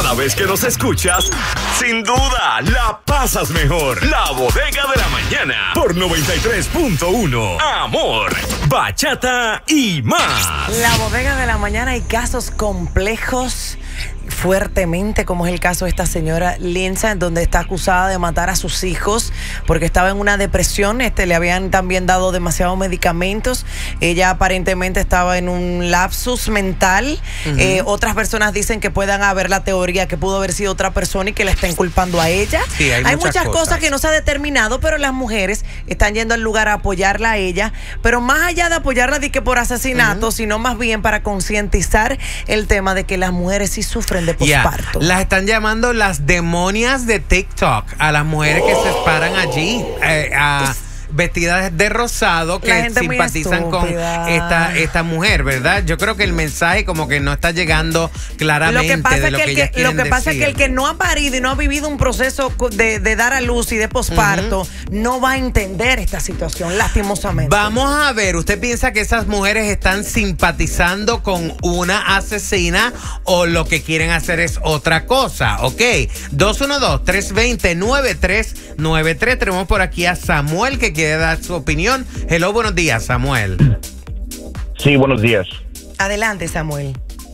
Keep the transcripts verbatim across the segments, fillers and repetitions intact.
Cada vez que nos escuchas, sin duda, la pasas mejor. La Bodega de la Mañana, por noventa y tres punto uno. Amor, bachata y más. La Bodega de la Mañana, hay casos complejos fuertemente, como es el caso de esta señora Lindsay, donde está acusada de matar a sus hijos porque estaba en una depresión. Este, le habían también dado demasiados medicamentos. Ella aparentemente estaba en un lapsus mental. Uh-huh. eh, otras personas dicen que puedan haber la teoría que pudo haber sido otra persona y que la estén culpando a ella. Sí, hay, hay muchas, muchas cosas. cosas que no se ha determinado, pero las mujeres están yendo al lugar a apoyarla a ella, pero más allá de apoyarla de que por asesinato, uh-huh, sino más bien para concientizar el tema de que las mujeres sí sufren de posparto. Yeah. Las están llamando las demonias de TikTok a las mujeres oh. que se paran allí eh, a, vestidas de rosado, que simpatizan con esta, esta mujer, ¿verdad? Yo creo que el mensaje como que no está llegando claramente. Lo que pasa, de lo que, que, el que, lo que, pasa es que el que no ha parido y no ha vivido un proceso de, de dar a luz y de posparto, uh-huh, no va a entender esta situación, lastimosamente. Vamos a ver, ¿usted piensa que esas mujeres están simpatizando con una asesina o lo que quieren hacer es otra cosa? Ok, dos uno dos, tres dos cero, nueve tres nueve tres. Tenemos por aquí a Samuel que quiere dar su opinión. Hello, buenos días, Samuel. Sí, buenos días. Adelante, Samuel.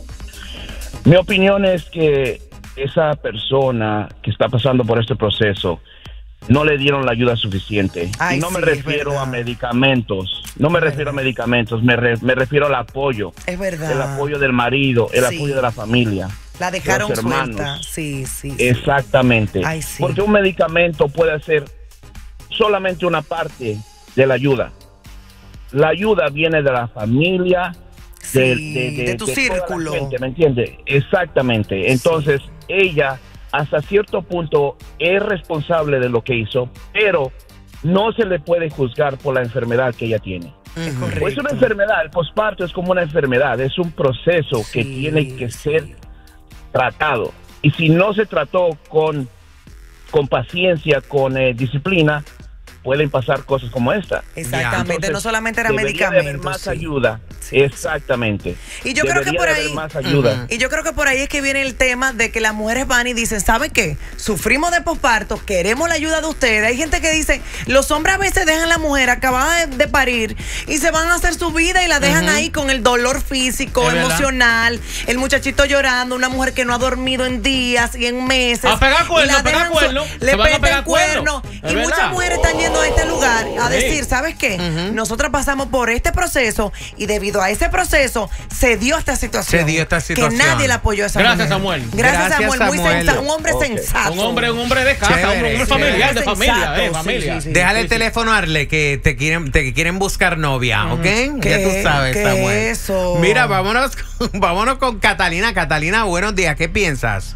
Mi opinión es que esa persona que está pasando por este proceso no le dieron la ayuda suficiente. Ay, y no sí, me refiero a medicamentos, no me refiero a medicamentos, me, re, me refiero al apoyo. Es verdad. El apoyo del marido, el sí. apoyo de la familia. La dejaron de los hermanos. suelta. Sí, sí. Exactamente. Ay, sí. Porque un medicamento puede ser solamente una parte de la ayuda. La ayuda viene de la familia, sí, de, de, de, de tu de círculo. Toda la gente, ¿me entiendes? Exactamente. Entonces, sí, ella hasta cierto punto es responsable de lo que hizo, pero no se le puede juzgar por la enfermedad que ella tiene. Es correcto. Pues es una enfermedad, el posparto es como una enfermedad, es un proceso sí, que tiene que sí. ser tratado. Y si no se trató con, con paciencia, con eh, disciplina, pueden pasar cosas como esta. Exactamente, entonces, no solamente era medicamentos. Debería haber más sí. ayuda. Sí, exactamente. Y yo debería creo que por ahí más ayuda. Uh-huh. Y yo creo que por ahí es que viene el tema de que las mujeres van y dicen, ¿sabe qué? Sufrimos de posparto, queremos la ayuda de ustedes. Hay gente que dice, los hombres a veces dejan a la mujer acabada de, de parir y se van a hacer su vida y la dejan uh-huh. ahí con el dolor físico, ¿es emocional, verdad? El muchachito llorando, una mujer que no ha dormido en días y en meses. A pegar cuerno, a pegar cuerno. Le peta el cuerno. Y muchas mujeres están yendo a este lugar a sí. decir, ¿sabes qué? Uh-huh. Nosotras pasamos por este proceso y debido a ese proceso se dio esta situación. Se dio esta situación. Que nadie la apoyó a esa Gracias, mujer. Samuel. Gracias, Gracias Samuel. Samuel. Muy sensato. Un hombre okay. sensato. Un hombre, un hombre de casa, Chévere, un hombre familiar, de familia, eh, familia. Sí, sí, sí. Déjale el teléfono a Arle que te quieren, te quieren buscar novia, ¿ok? ¿Qué? Ya tú sabes, ¿Qué Samuel. eso? Mira, vámonos, vámonos con Catalina. Catalina, buenos días. ¿Qué piensas?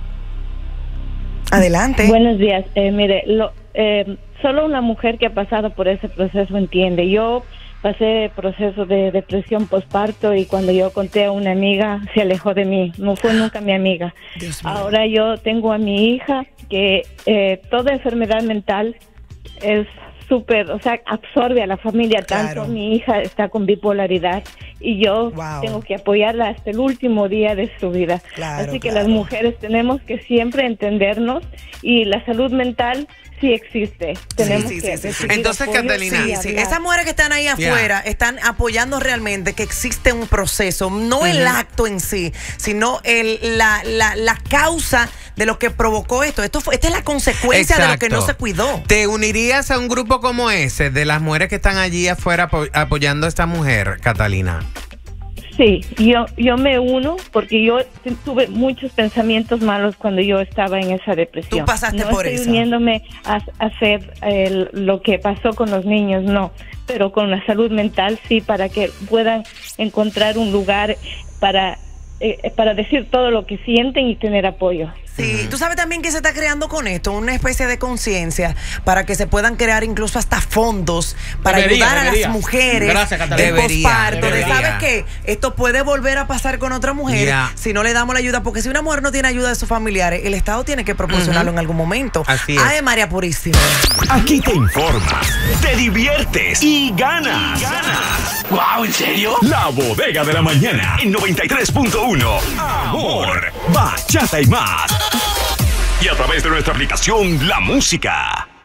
Adelante. Buenos días. Eh, mire, lo, eh, solo una mujer que ha pasado por ese proceso entiende. Yo pasé proceso de depresión postparto y cuando yo conté a una amiga se alejó de mí. No fue nunca mi amiga. Ahora yo tengo a mi hija que eh, toda enfermedad mental es súper, o sea, absorbe a la familia. Claro. Tanto mi hija está con bipolaridad y yo wow. tengo que apoyarla hasta el último día de su vida. Claro, Así que claro. las mujeres tenemos que siempre entendernos y la salud mental sí existe. Tenemos sí, sí, que sí, sí. Entonces, Catalina, sí, sí. esas mujeres que están ahí afuera yeah. están apoyando realmente que existe un proceso, no uh-huh. el acto en sí, sino el, la, la, la causa de lo que provocó esto. Esto fue, esta es la consecuencia Exacto. de lo que no se cuidó. ¿Te unirías a un grupo como ese de las mujeres que están allí afuera apo- apoyando a esta mujer, Catalina? Sí, yo yo me uno porque yo tuve muchos pensamientos malos cuando yo estaba en esa depresión. Tú pasaste no por estoy eso. uniéndome a, a hacer el, lo que pasó con los niños, no, pero con la salud mental sí, para que puedan encontrar un lugar para eh, para decir todo lo que sienten y tener apoyo. Sí, uh-huh. Tú sabes también que se está creando con esto una especie de conciencia para que se puedan crear incluso hasta fondos para debería, ayudar debería. a las mujeres Gracias, de posparto. De, ¿sabes qué? Esto puede volver a pasar con otra mujer yeah. si no le damos la ayuda, porque si una mujer no tiene ayuda de sus familiares, el Estado tiene que proporcionarlo uh-huh. en algún momento. Así es. Ay, María Purísima. Aquí te informas, te diviertes y ganas. Y ganas. Wow, ¿en serio? La Bodega de la Mañana en noventa y tres punto uno. Amor, bachata y más. Y a través de nuestra aplicación La Música.